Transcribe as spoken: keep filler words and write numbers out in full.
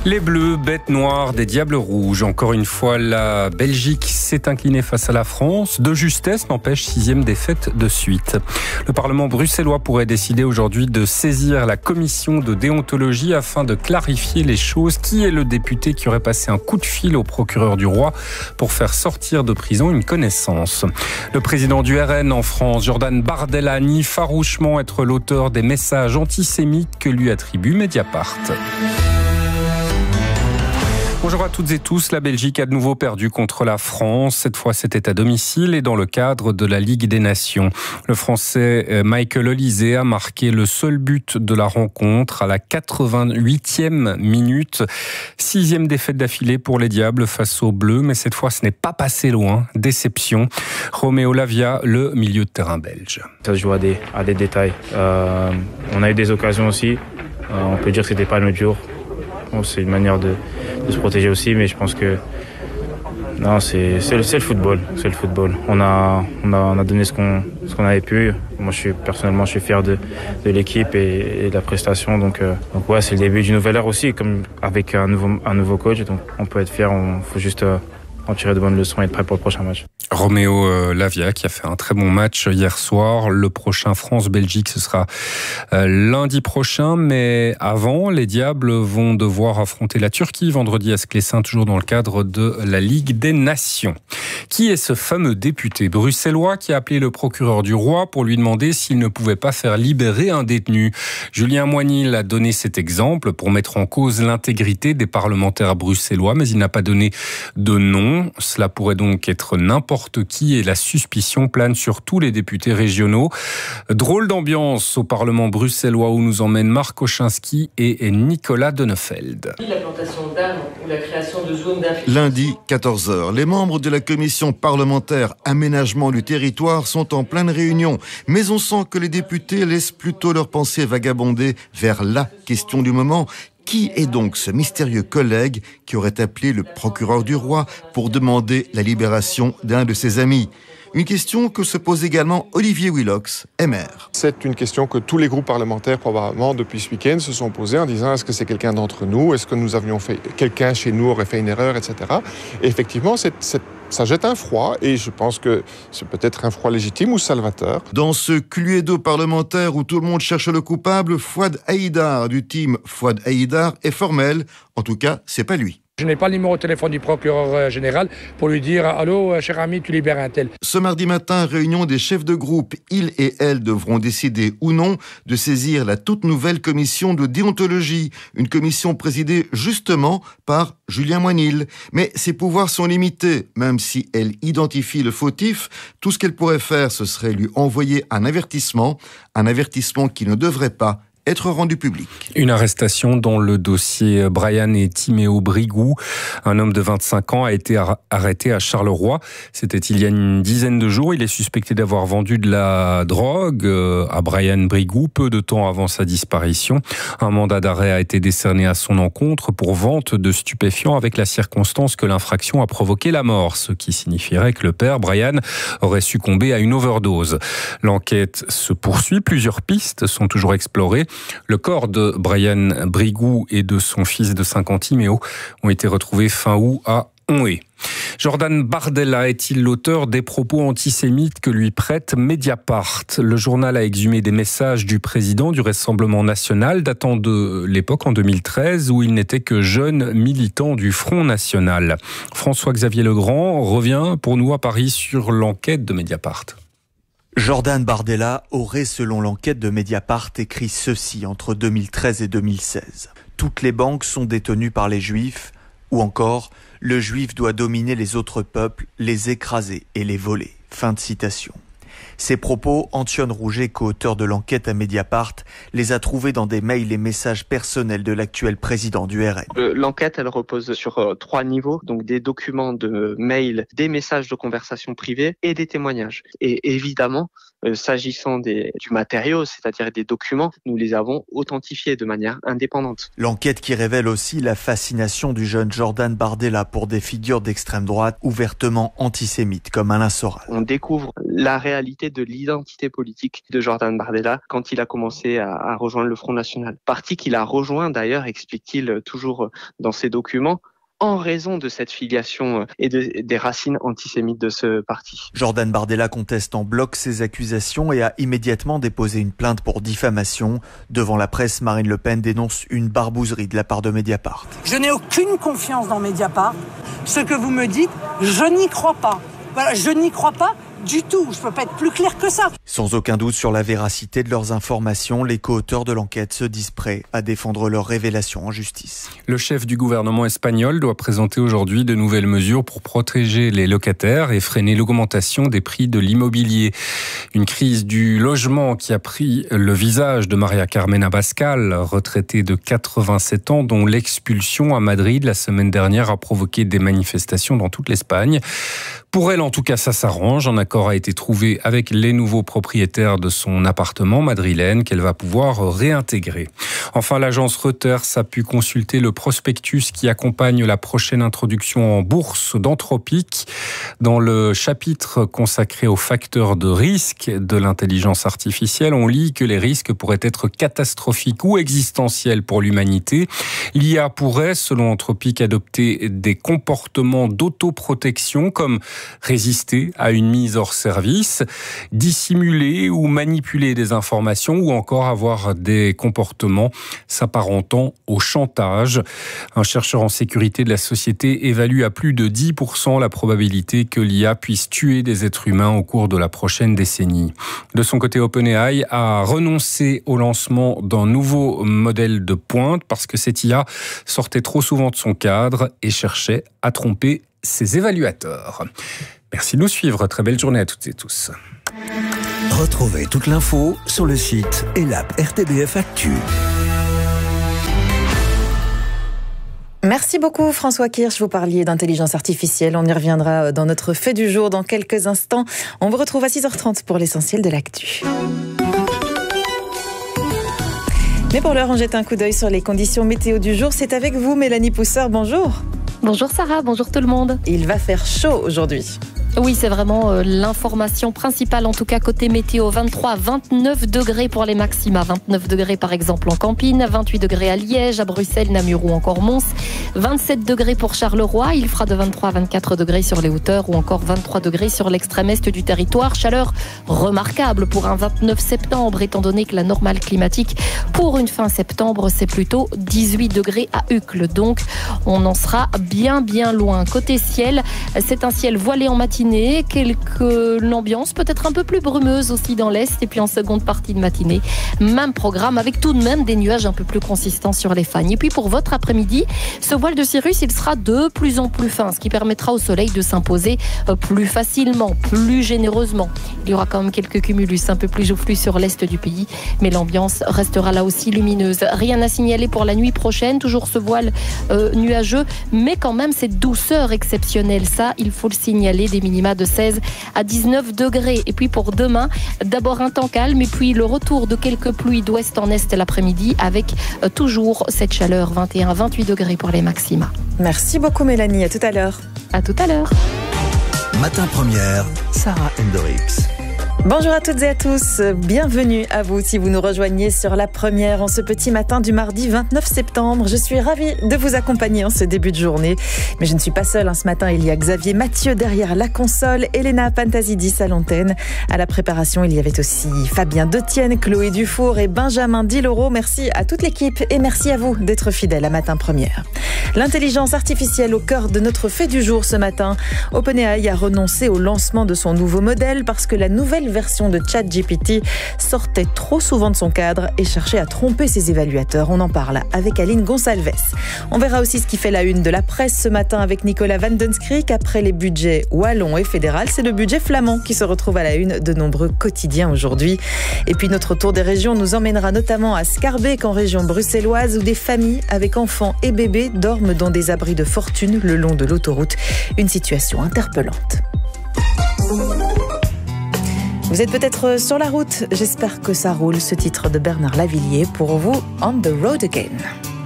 Les Bleus, bêtes noires des Diables Rouges. Encore une fois, la Belgique s'est inclinée face à la France. De justesse, n'empêche, sixième défaite de suite. Le Parlement bruxellois pourrait décider aujourd'hui de saisir la commission de déontologie afin de clarifier les choses. Qui est le député qui aurait passé un coup de fil au procureur du roi pour faire sortir de prison une connaissance? Le président du R N en France, Jordan Bardella, nie farouchement être l'auteur des messages antisémites que lui attribue Mediapart. Bonjour à toutes et tous. La Belgique a de nouveau perdu contre la France. Cette fois, c'était à domicile et dans le cadre de la Ligue des Nations. Le Français Michael Olise a marqué le seul but de la rencontre à la quatre-vingt-huitième minute. Sixième défaite d'affilée pour les Diables face aux Bleus, mais cette fois, ce n'est pas passé loin. Déception. Romeo Lavia, le milieu de terrain belge. Ça se joue à des, à des détails. Euh, on a eu des occasions aussi. Euh, on peut dire que c'était pas notre jour. Bon, c'est une manière de, de se protéger aussi, mais je pense que non, c'est, c'est, c'est le football. C'est le football. On a, on a, on a donné ce qu'on, ce qu'on avait pu. Moi, je suis personnellement, je suis fier de, de l'équipe et, et de la prestation. Donc, euh, donc ouais, c'est le début d'une nouvelle ère aussi, comme avec un nouveau, un nouveau coach. Donc, on peut être fier. Il faut juste euh, en tirer de bonnes leçons et être prêt pour le prochain match. Roméo Lavia qui a fait un très bon match hier soir. Le prochain France-Belgique, ce sera lundi prochain. Mais avant, les Diables vont devoir affronter la Turquie vendredi à Sclessin, toujours dans le cadre de la Ligue des Nations. Qui est ce fameux député bruxellois qui a appelé le procureur du roi pour lui demander s'il ne pouvait pas faire libérer un détenu? Julien Moinil a donné cet exemple pour mettre en cause l'intégrité des parlementaires bruxellois, mais il n'a pas donné de nom. Cela pourrait donc être n'importe qui et la suspicion plane sur tous les députés régionaux. Drôle d'ambiance au Parlement bruxellois où nous emmènent Marc Oczynski et Nicolas Donnefeld. La plantation d'arbres ou la création de zones d'infiltration. Lundi, quatorze heures, les membres de la commission parlementaire aménagement du territoire sont en pleine réunion. Mais on sent que les députés laissent plutôt leurs pensées vagabonder vers la question du moment. Qui est donc ce mystérieux collègue qui aurait appelé le procureur du roi pour demander la libération d'un de ses amis? Une question que se pose également Olivier Willox, M R. C'est une question que tous les groupes parlementaires, probablement, depuis ce week-end, se sont posés en disant est-ce que c'est quelqu'un d'entre nous? Est-ce que nous avions fait, quelqu'un chez nous aurait fait une erreur, et cetera. Et effectivement, c'est, c'est, ça jette un froid, et je pense que c'est peut-être un froid légitime ou salvateur. Dans ce cluedo parlementaire où tout le monde cherche le coupable, Fouad Haïdar du team Fouad Haïdar est formel. En tout cas, c'est pas lui. Je n'ai pas le numéro de téléphone du procureur général pour lui dire « Allô, cher ami, tu libères un tel ». Ce mardi matin, réunion des chefs de groupe. Ils et elles devront décider ou non de saisir la toute nouvelle commission de déontologie. Une commission présidée justement par Julien Moinil. Mais ses pouvoirs sont limités. Même si elle identifie le fautif, tout ce qu'elle pourrait faire, ce serait lui envoyer un avertissement. Un avertissement qui ne devrait pas être rendu public. Une arrestation dans le dossier Brian et Timéo Brigou. Un homme de vingt-cinq ans a été arrêté à Charleroi. C'était il y a une dizaine de jours. Il est suspecté d'avoir vendu de la drogue à Brian Brigou peu de temps avant sa disparition. Un mandat d'arrêt a été décerné à son encontre pour vente de stupéfiants avec la circonstance que l'infraction a provoqué la mort, ce qui signifierait que le père, Brian, aurait succombé à une overdose. L'enquête se poursuit. Plusieurs pistes sont toujours explorées. Le corps de Brian Brigou et de son fils de cinq ans, Timéo, ont été retrouvés fin août à Onhé. Jordan Bardella est-il l'auteur des propos antisémites que lui prête Mediapart? Le journal a exhumé des messages du président du Rassemblement national datant de l'époque en deux mille treize où il n'était que jeune militant du Front national. François-Xavier Legrand revient pour nous à Paris sur l'enquête de Mediapart. Jordan Bardella aurait, selon l'enquête de Mediapart, écrit ceci entre deux mille treize et deux mille seize. Toutes les banques sont détenues par les Juifs, ou encore, le Juif doit dominer les autres peuples, les écraser et les voler. Fin de citation. Ces propos, Antoine Rouget, co-auteur de l'enquête à Mediapart, les a trouvés dans des mails et messages personnels de l'actuel président du R N. Euh, l'enquête, elle repose sur euh, trois niveaux, donc des documents de mails, des messages de conversation privée et des témoignages. Et évidemment, Euh, s'agissant des, du matériau, c'est-à-dire des documents, nous les avons authentifiés de manière indépendante. L'enquête qui révèle aussi la fascination du jeune Jordan Bardella pour des figures d'extrême droite ouvertement antisémites comme Alain Soral. On découvre la réalité de l'identité politique de Jordan Bardella quand il a commencé à, à rejoindre le Front National. Parti qu'il a rejoint d'ailleurs, explique-t-il toujours dans ses documents, en raison de cette filiation et de, des racines antisémites de ce parti. Jordan Bardella conteste en bloc ces accusations et a immédiatement déposé une plainte pour diffamation. Devant la presse, Marine Le Pen dénonce une barbouzerie de la part de Mediapart. Je n'ai aucune confiance dans Mediapart. Ce que vous me dites, je n'y crois pas. Voilà, je n'y crois pas du tout. Je ne peux pas être plus clair que ça. Sans aucun doute sur la véracité de leurs informations, les co-auteurs de l'enquête se disent prêts à défendre leurs révélations en justice. Le chef du gouvernement espagnol doit présenter aujourd'hui de nouvelles mesures pour protéger les locataires et freiner l'augmentation des prix de l'immobilier. Une crise du logement qui a pris le visage de Maria Carmen Abascal, retraitée de quatre-vingt-sept ans, dont l'expulsion à Madrid la semaine dernière a provoqué des manifestations dans toute l'Espagne. Pour elle, en tout cas, ça s'arrange. Un accord a été trouvé avec les nouveaux propriétaires de son appartement madrilène qu'elle va pouvoir réintégrer. Enfin, l'agence Reuters a pu consulter le prospectus qui accompagne la prochaine introduction en bourse d'Anthropic. Dans le chapitre consacré aux facteurs de risque de l'intelligence artificielle, on lit que les risques pourraient être catastrophiques ou existentiels pour l'humanité. L'I A pourrait, selon Anthropic, adopter des comportements d'autoprotection comme résister à une mise hors service, dissimuler ou manipuler des informations ou encore avoir des comportements s'apparentant au chantage. Un chercheur en sécurité de la société évalue à plus de dix pour cent la probabilité que l'I A puisse tuer des êtres humains au cours de la prochaine décennie. De son côté, OpenAI a renoncé au lancement d'un nouveau modèle de pointe parce que cette I A sortait trop souvent de son cadre et cherchait à tromper ses évaluateurs. Merci de nous suivre. Très belle journée à toutes et tous. Retrouvez toute l'info sur le site et l'app R T B F Actu. Merci beaucoup François Kirsch, vous parliez d'intelligence artificielle, on y reviendra dans notre fait du jour dans quelques instants. On vous retrouve à six heures trente pour l'essentiel de l'actu. Mais pour l'heure, on jette un coup d'œil sur les conditions météo du jour. C'est avec vous Mélanie Pousseur, bonjour. Bonjour Sarah, bonjour tout le monde. Il va faire chaud aujourd'hui. Oui, c'est vraiment euh, l'information principale, en tout cas côté météo. vingt-trois à vingt-neuf degrés pour les maxima. vingt-neuf degrés par exemple en Campine, vingt-huit degrés à Liège, à Bruxelles, Namur ou encore Mons. vingt-sept degrés pour Charleroi. Il fera de vingt-trois à vingt-quatre degrés sur les hauteurs ou encore vingt-trois degrés sur l'extrême est du territoire. Chaleur remarquable pour un vingt-neuf septembre, étant donné que la normale climatique pour une fin septembre, c'est plutôt dix-huit degrés à Uccle. Donc, on en sera bien, bien loin. Côté ciel, c'est un ciel voilé en matinée. Quelques l'ambiance peut-être un peu plus brumeuse aussi dans l'est et puis en seconde partie de matinée même programme avec tout de même des nuages un peu plus consistants sur les fagnes. Et puis pour votre après-midi, ce voile de cirrus il sera de plus en plus fin, ce qui permettra au soleil de s'imposer plus facilement, plus généreusement. Il y aura quand même quelques cumulus un peu plus joufflus sur l'est du pays, mais l'ambiance restera là aussi lumineuse. Rien à signaler pour la nuit prochaine, toujours ce voile euh, nuageux, mais quand même cette douceur exceptionnelle, ça il faut le signaler, des minima de seize à dix-neuf degrés. Et puis pour demain, d'abord un temps calme et puis le retour de quelques pluies d'ouest en est l'après-midi avec euh, toujours cette chaleur, vingt et un à vingt-huit degrés pour les maxima. Merci beaucoup Mélanie, à tout à l'heure. À tout à l'heure. Matin première, Sarah Hendricks. Bonjour à toutes et à tous, bienvenue à vous si vous nous rejoignez sur la première en ce petit matin du mardi vingt-neuf septembre. Je suis ravie de vous accompagner en ce début de journée. Mais je ne suis pas seule, hein. Ce matin il y a Xavier Mathieu derrière la console, Elena Pantazidis à l'antenne. À la préparation il y avait aussi Fabien Detienne, Chloé Dufour et Benjamin Diloro. Merci à toute l'équipe et merci à vous d'être fidèles à Matin Première. L'intelligence artificielle au cœur de notre fait du jour ce matin. OpenAI a renoncé au lancement de son nouveau modèle parce que la nouvelle version de ChatGPT sortait trop souvent de son cadre et cherchait à tromper ses évaluateurs. On en parle avec Aline Gonçalves. On verra aussi ce qui fait la une de la presse ce matin avec Nicolas Vandenskrik. Après les budgets wallon et fédéral, c'est le budget flamand qui se retrouve à la une de nombreux quotidiens aujourd'hui. Et puis notre tour des régions nous emmènera notamment à Scarbeck en région bruxelloise où des familles avec enfants et bébés dorment dans des abris de fortune le long de l'autoroute. Une situation interpellante. Vous êtes peut-être sur la route, j'espère que ça roule, ce titre de Bernard Lavilliers pour vous, On the Road Again.